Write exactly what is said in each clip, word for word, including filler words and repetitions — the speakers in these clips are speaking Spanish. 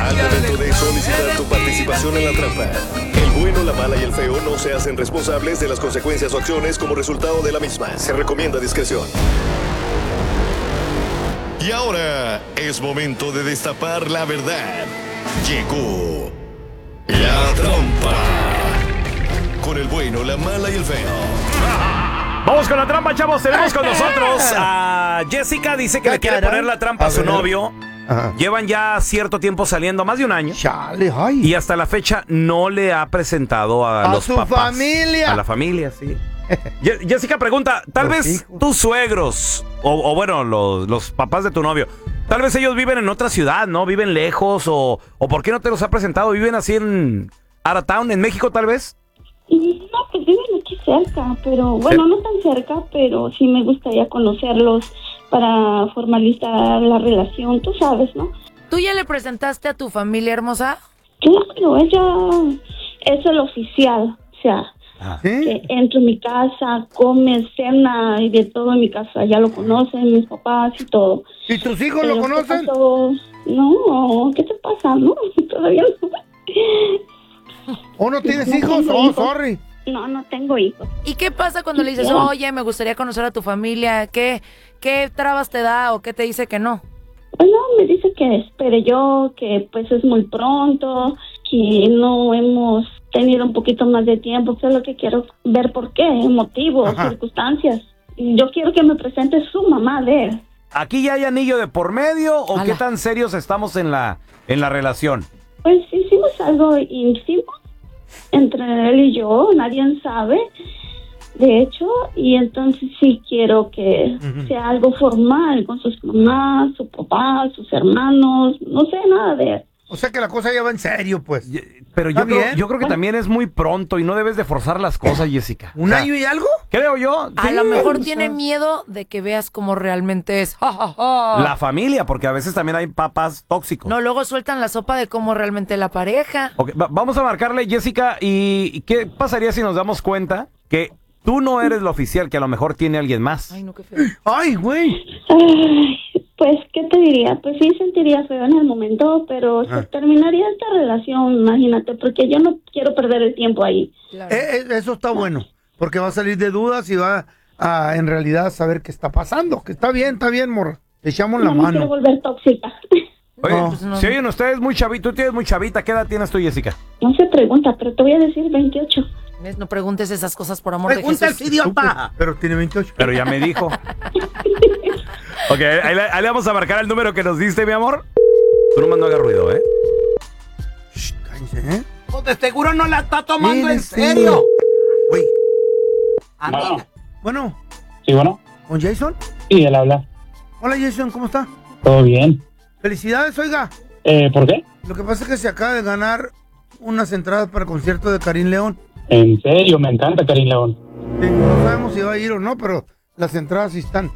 Al momento de solicitar tu participación en la trampa, el bueno, la mala y el feo no se hacen responsables de las consecuencias o acciones como resultado de la misma. Se recomienda discreción. Y ahora es momento de destapar la verdad. Llegó la trampa. Con el bueno, la mala y el feo. Vamos con la trampa, chavos. Tenemos con nosotros a Jessica. Dice que le quiere poner la trampa a su novio. Ajá. Llevan ya cierto tiempo saliendo, más de un año. Chale, ay. Y hasta la fecha no le ha presentado a, a los su papás. familia. A la familia, sí. Jessica pregunta, tal los vez hijos. tus suegros, o, o bueno, los, los papás de tu novio, tal vez ellos viven en otra ciudad, ¿no? Viven lejos, o, o ¿por qué no te los ha presentado? ¿Viven así en out of town, en México, tal vez? No, pues viven aquí cerca, pero bueno, no tan cerca, pero sí me gustaría conocerlos para formalizar la relación, tú sabes, ¿no? ¿Tú ya le presentaste a tu familia hermosa? Claro, ella es el oficial, o sea, ¿Sí? que entro en mi casa, come, cena y de todo en mi casa, ya lo conocen mis papás y todo. ¿Y tus hijos Pero lo conocen? ¿qué pasó? No, ¿qué te pasa? No, todavía no. ¿O no tienes No hijos? tengo Oh, hijos. sorry. No, no tengo hijos. ¿Y qué pasa cuando le dices, oye, me gustaría conocer a tu familia? ¿Qué, qué trabas te da o qué te dice que no? Bueno, me dice que espere yo, que pues es muy pronto, que no hemos tenido un poquito más de tiempo, que es lo que quiero ver por qué, motivos, Ajá. circunstancias. Yo quiero que me presente su mamá de él. ¿Aquí ya hay anillo de por medio o Ala. qué tan serios estamos en la, en la relación? Pues hicimos algo íntimo entre él y yo, nadie sabe, de hecho, y entonces sí quiero que Ujú. sea algo formal con sus mamás, su papá, sus hermanos, no sé nada de él. O sea que la cosa ya va en serio, pues. Y- Pero yo Está creo, bien. yo creo que también es muy pronto y no debes de forzar las cosas, Jessica. ¿Un O sea, año y algo? creo yo. A sí. lo mejor o tiene sea. miedo de que veas cómo realmente es. Ja, ja, ja. La familia, porque a veces también hay papás tóxicos. No, luego sueltan la sopa de cómo realmente la pareja. Ok, va- vamos a marcarle, Jessica, y y ¿qué pasaría si nos damos cuenta que tú no eres la oficial, que a lo mejor tiene alguien más? Ay, no, qué feo. Ay, güey. Ay, pues, ¿qué te diría? Pues sí sentiría feo en el momento, pero Ah. se terminaría esta relación, imagínate, porque yo no quiero perder el tiempo ahí. Claro. Eh, eh, eso está bueno, porque va a salir de dudas y va a en realidad saber qué está pasando. Que está bien, está bien, morra. Te echamos la No me quiero mano. volver tóxica. Oye, No. Pues no. si oyen ustedes muy chavita, tú tienes muy chavita, ¿qué edad tienes tú, Jessica? No se pregunta, pero te voy a decir veintiocho. ¿Ves? No preguntes esas cosas por amor de Pregunta Jesús. idiota. Pero tiene veintiocho. Pero ya me dijo. Ok, ahí le, ahí le vamos a marcar el número que nos diste, mi amor. Tú nomás no hagas ruido, ¿eh? Shh, cállense, ¿eh? Pues de seguro no la está tomando Mire, en sí. serio. Güey, Amiga. bueno, Sí, bueno. ¿con Jason? Sí, él habla. Hola, Jason, ¿cómo está? Todo bien. Felicidades, oiga. Eh, ¿por qué? Lo que pasa es que se acaba de ganar unas entradas para el concierto de Karim León. En serio, me encanta Karim León. Sí, no sabemos si va a ir o no, pero las entradas sí están.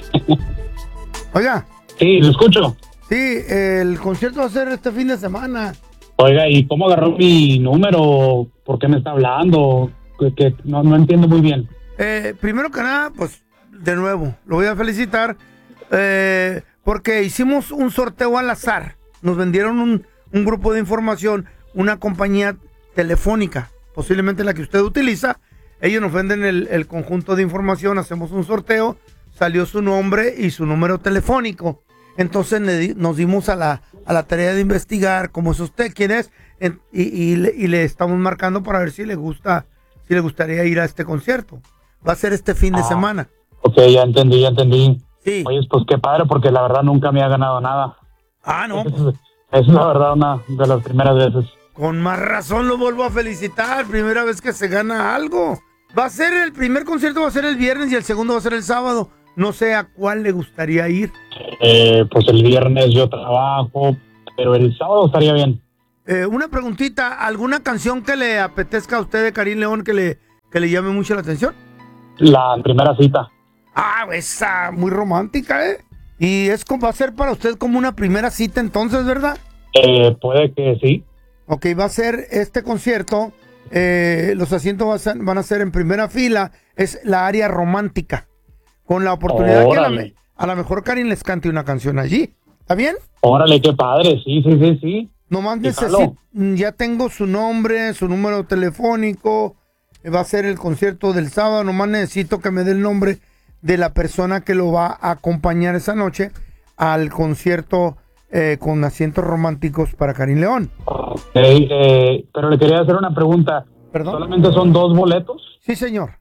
Oiga, Sí, lo escucho. sí, el concierto va a ser este fin de semana. Oiga, ¿y cómo agarró mi número? ¿Por qué me está hablando? Que, que no, no entiendo muy bien. Eh, primero que nada, pues, de nuevo, lo voy a felicitar eh, porque hicimos un sorteo al azar. Nos vendieron un, un grupo de información, una compañía telefónica, posiblemente la que usted utiliza. Ellos nos venden el, el conjunto de información, hacemos un sorteo, salió su nombre y su número telefónico. Entonces le di- nos dimos a la, a la tarea de investigar cómo es usted, quién es, en- y, y le, y le estamos marcando para ver si le gusta, si le gustaría ir a este concierto. Va a ser este fin de Ah. semana. Ok, ya entendí, ya entendí. Sí. Oye, pues qué padre, porque la verdad nunca me ha ganado nada. Ah, no, Es, es la verdad una de las primeras veces. con más razón lo vuelvo a felicitar. Primera vez que se gana algo. Va a ser el primer concierto, va a ser el viernes y el segundo va a ser el sábado. No sé a cuál le gustaría ir. Eh, pues el viernes yo trabajo, pero el sábado estaría bien. Eh, una preguntita, ¿alguna canción que le apetezca a usted de Karim León que le, que le llame mucho la atención? La primera cita. Ah, esa, muy romántica, ¿eh? Y es como, va a ser para usted como una primera cita entonces, ¿verdad? Eh, puede que sí. Ok, va a ser este concierto, eh, los asientos va a ser- van a ser en primera fila, es la área romántica, con la oportunidad que a la, Órale. me- a lo mejor Karim les cante una canción allí. ¿Está bien? Órale, qué padre, sí, sí, sí, sí. Nomás Y necesito, jalo. ya tengo su nombre, su número telefónico, eh, va a ser el concierto del sábado, nomás necesito que me dé el nombre de la persona que lo va a acompañar esa noche al concierto eh, con asientos románticos para Karim León. Ok, eh, pero le quería hacer una pregunta. ¿Perdón? ¿Solamente son dos boletos? Sí, señor.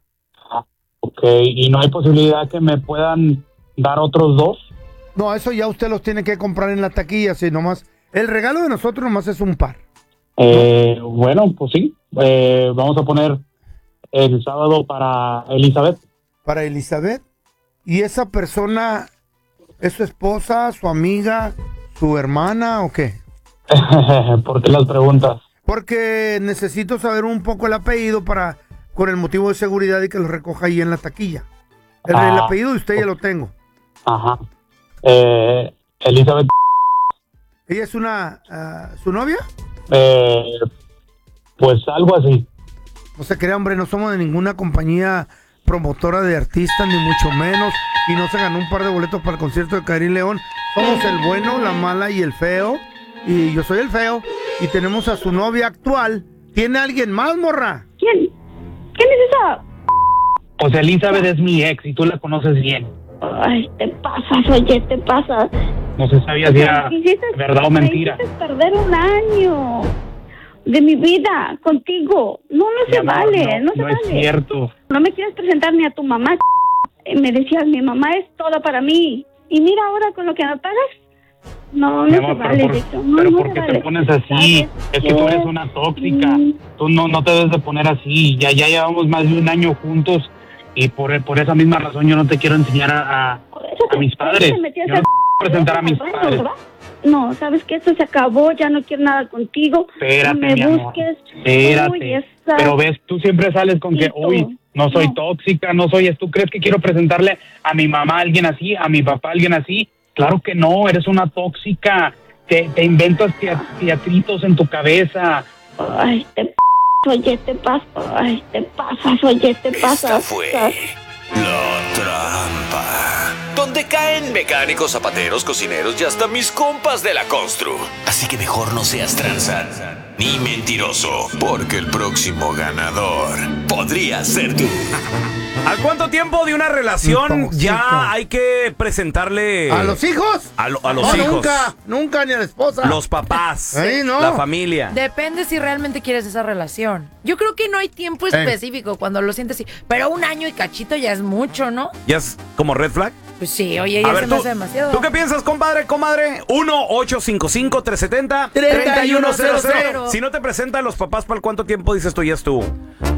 Ok, ¿y no hay posibilidad que me puedan dar otros dos? No, eso ya usted los tiene que comprar en la taquilla, sí, nomás. El regalo de nosotros nomás es un par. Eh, bueno, pues sí. Eh, vamos a poner el sábado para Elizabeth. Para Elizabeth. ¿Y esa persona es su esposa, su amiga, su hermana o qué? ¿Por qué las preguntas? Porque necesito saber un poco el apellido para, con el motivo de seguridad y que lo recoja ahí en la taquilla. El, Ah, el apellido de usted ya lo tengo. Ajá. Eh, Elizabeth. ¿Ella es una, ah, su novia? Eh, pues algo así. No se crea, hombre, no somos de ninguna compañía promotora de artistas, ni mucho menos. Y no se ganó un par de boletos para el concierto de Karim León. Somos el bueno, la mala y el feo. Y yo soy el feo. Y tenemos a su novia actual. ¿Tiene alguien más, morra? ¿Quién? ¿Quién es esa? Pues Elizabeth es mi ex y tú la conoces bien. Ay, te pasas, oye, te pasas. No se sabía si era Me hiciste- verdad o mentira. Me hiciste perder un año de mi vida contigo. No, no Mi se amor, vale, no, no, se no vale. es cierto. No me quieres presentar ni a tu mamá. Eh, Me decías, mi mamá es toda para mí. Y mira ahora con lo que me pagas. No, Mi no amor, se pero vale, por, Víctor. No, pero no ¿por se qué vale. te pones así? ¿Sabes Es que tú qué? eres una tóxica. Mm. Tú no, no te debes de poner así. Ya, ya llevamos más de un año juntos y por, por esa misma razón yo no te quiero enseñar a, a, Por eso a te- mis por eso padres. te metías Yo no a- te quiero presentar a mis Bueno, padres. ¿verdad? No, sabes que esto se acabó, ya no quiero nada contigo. Espérate, no me mi amor. busques. Espérate. Uy, esa- Pero ves, tú siempre sales con que, Tito, uy, no soy no. tóxica, no soy... ¿Tú crees que quiero presentarle a mi mamá a alguien así, a mi papá a alguien así? Claro que no, eres una tóxica. Te, te inventas tea- teatritos en tu cabeza. Ay, te p oye, te pasas. Ay, te pasas, oye, te pasas. Esta fue La Trampa, donde caen mecánicos, zapateros, cocineros y hasta mis compas de la constru. Así que mejor no seas tranza ni mentiroso, porque el próximo ganador podría ser tú. ¿Al cuánto tiempo de una relación Tóxica. ya hay que presentarle ¿A los hijos? a, lo- a los No, hijos? nunca, nunca ni a la esposa. Los papás, Ay, no. la familia. Depende si realmente quieres esa relación. Yo creo que no hay tiempo específico cuando lo sientes así. Pero un año y cachito ya es mucho, ¿no? ¿Ya es como red flag? Pues sí, oye, A ya ver, se me tú, hace demasiado. ¿tú qué piensas, compadre, comadre? uno ocho cinco cinco, tres siete cero, treinta y uno cero cero. Si no te presentan los papás, ¿para cuánto tiempo dices tú ya estuvo?